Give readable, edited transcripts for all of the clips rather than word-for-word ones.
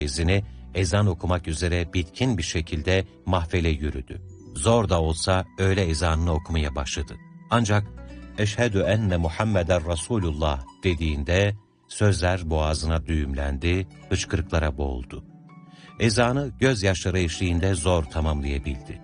izini ezan okumak üzere bitkin bir şekilde mahfele yürüdü. Zor da olsa öğle ezanını okumaya başladı. Ancak "Eşhedü enne Muhammeden Resulullah" dediğinde sözler boğazına düğümlendi, hıçkırıklara boğuldu. Ezanı gözyaşları eşliğinde zor tamamlayabildi.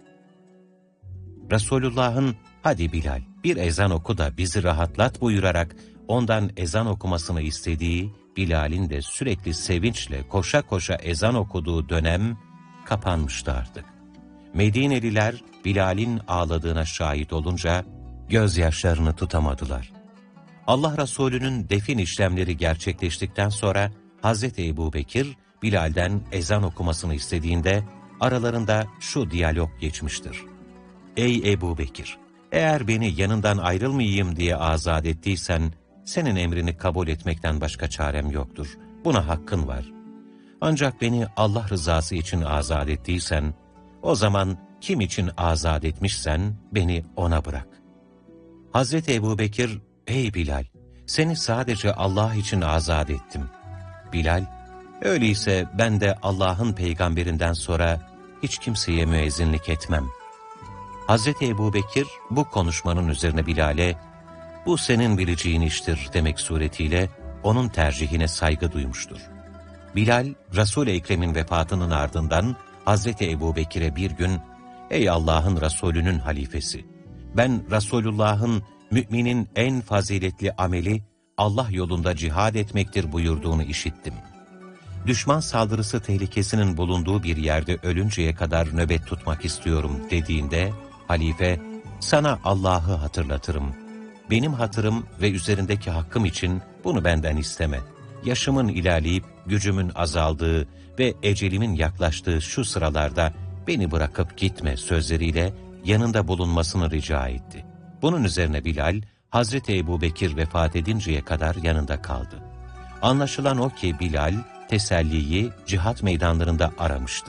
Resulullah'ın "Hadi Bilal, bir ezan oku da bizi rahatlat" buyurarak ondan ezan okumasını istediği, Bilal'in de sürekli sevinçle koşa koşa ezan okuduğu dönem kapanmıştı artık. Medineliler Bilal'in ağladığına şahit olunca gözyaşlarını tutamadılar. Allah Resulü'nün defin işlemleri gerçekleştikten sonra Hazreti Ebubekir Bilal'den ezan okumasını istediğinde aralarında şu diyalog geçmiştir. "Ey Ebubekir, eğer beni yanından ayrılmayayım diye azat ettiysen, senin emrini kabul etmekten başka çarem yoktur. Buna hakkın var. Ancak beni Allah rızası için azat ettiysen, o zaman kim için azat etmişsen beni ona bırak." Hazreti Ebubekir, "Ey Bilal, seni sadece Allah için azat ettim." Bilal, "Öyleyse ben de Allah'ın peygamberinden sonra hiç kimseye müezzinlik etmem." Hazreti Ebubekir bu konuşmanın üzerine Bilal'e, "Bu senin bileceğin iştir" demek suretiyle onun tercihine saygı duymuştur. Bilal, Resul-i Ekrem'in vefatının ardından Hazreti Ebubekir'e bir gün, "Ey Allah'ın Resulü'nün halifesi, ben Resulullah'ın müminin en faziletli ameli Allah yolunda cihad etmektir buyurduğunu işittim. Düşman saldırısı tehlikesinin bulunduğu bir yerde ölünceye kadar nöbet tutmak istiyorum" dediğinde halife, "Sana Allah'ı hatırlatırım. Benim hatırım ve üzerindeki hakkım için bunu benden isteme. Yaşımın ilerleyip gücümün azaldığı ve ecelimin yaklaştığı şu sıralarda beni bırakıp gitme" sözleriyle yanında bulunmasını rica etti. Bunun üzerine Bilal, Hazreti Ebubekir vefat edinceye kadar yanında kaldı. Anlaşılan o ki Bilal, teselliyi cihat meydanlarında aramıştı.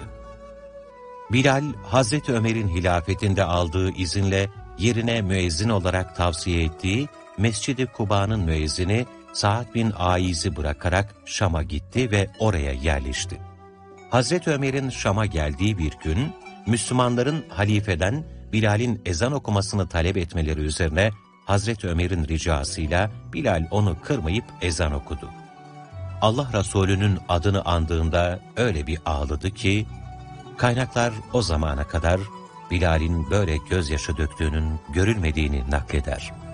Bilal, Hazreti Ömer'in hilafetinde aldığı izinle yerine müezzin olarak tavsiye ettiği Mescid-i Kuba'nın müezzini Sa'd bin Aiz'i bırakarak Şam'a gitti ve oraya yerleşti. Hazreti Ömer'in Şam'a geldiği bir gün, Müslümanların halifeden Bilal'in ezan okumasını talep etmeleri üzerine Hazreti Ömer'in ricasıyla Bilal onu kırmayıp ezan okudu. Allah Resulü'nün adını andığında öyle bir ağladı ki, kaynaklar o zamana kadar Bilal'in böyle gözyaşı döktüğünün görülmediğini nakleder.